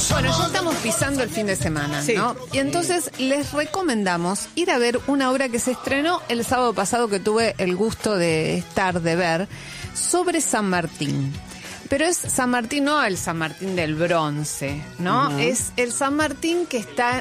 Bueno, ya estamos pisando el fin de semana, Sí. ¿no? Y entonces les recomendamos ir a ver una obra que se estrenó el sábado pasado, que tuve el gusto de ver, sobre San Martín. Pero es San Martín, no el San Martín del bronce, ¿no? Uh-huh. Es el San Martín que está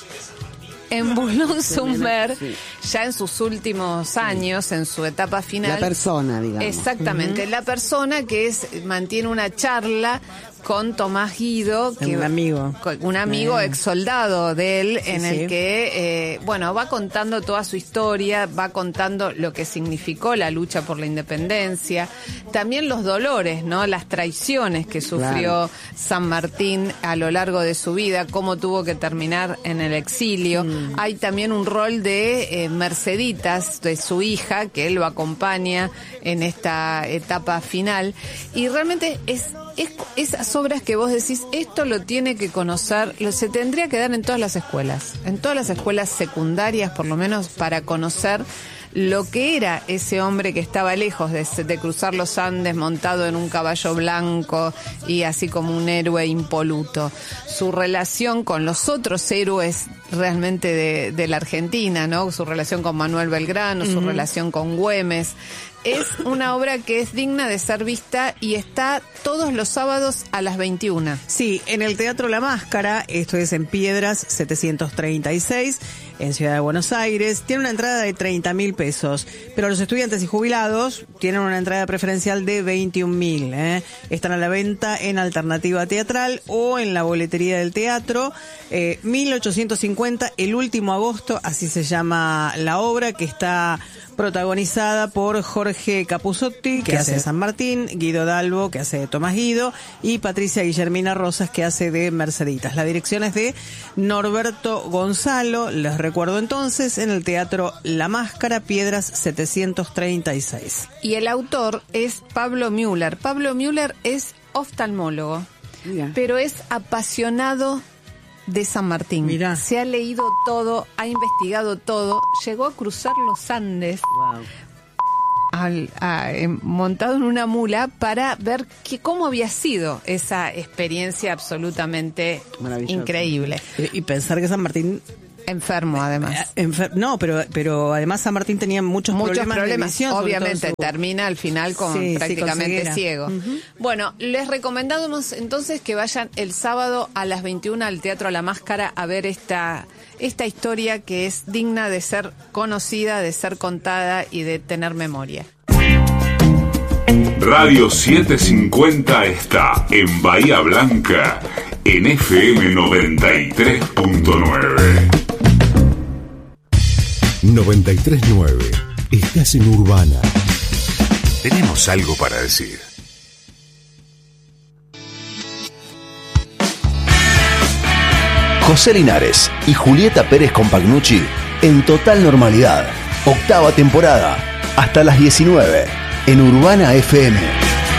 en Boulogne-sur-Mer, ya en sus últimos años, en su etapa final. La persona, digamos. Exactamente, la persona que mantiene una charla con Tomás Guido, que Un amigo. ex soldado de él, Sí, en sí. el que, va contando toda su historia, va contando lo que significó la lucha por la independencia, también los dolores, ¿no? Las traiciones que sufrió San Martín a lo largo de su vida, cómo tuvo que terminar en el exilio. Hay también un rol de Merceditas, de su hija, que él lo acompaña en esta etapa final, y realmente es esas obras que vos decís, esto lo tiene que conocer, se tendría que dar en todas las escuelas secundarias, por lo menos, para conocer lo que era ese hombre que estaba lejos de cruzar los Andes montado en un caballo blanco y así como un héroe impoluto. Su relación con los otros héroes realmente de la Argentina, ¿no? Su relación con Manuel Belgrano, su relación con Güemes. Es una obra que es digna de ser vista y está todos los sábados a las 21. Sí, en el Teatro La Máscara, esto es en Piedras 736, en Ciudad de Buenos Aires. Tiene una entrada de 30.000 pesos, pero los estudiantes y jubilados tienen una entrada preferencial de 21.000. Están a la venta en Alternativa Teatral o en la boletería del teatro. 1850, el último agosto, así se llama la obra, que está protagonizada por Jorge Capuzzotti, que hace de San Martín, Guido Dalbo, que hace de Tomás Guido, y Patricia Guillermina Rosas, que hace de Merceditas. La dirección es de Norberto Gonzalo, les recuerdo entonces, en el Teatro La Máscara, Piedras 736. Y el autor es Pablo Müller. Pablo Müller es oftalmólogo, pero es apasionado de San Martín. Mirá. Se ha leído todo, ha investigado todo, llegó a cruzar los Andes montado en una mula para ver cómo había sido esa experiencia absolutamente increíble. Y pensar que San Martín... Enfermo, además. No, pero además San Martín tenía muchos problemas de visión. Obviamente, termina al final prácticamente con ciego. Bueno, les recomendamos entonces que vayan el sábado a las 21 al Teatro La Máscara a ver esta historia que es digna de ser conocida, de ser contada y de tener memoria. Radio 750 está en Bahía Blanca, en FM 93.9. 93.9. Estás en Urbana. Tenemos algo para decir. José Linares y Julieta Pérez Compagnucci en Total Normalidad. 8ª temporada. Hasta las 19 en Urbana FM.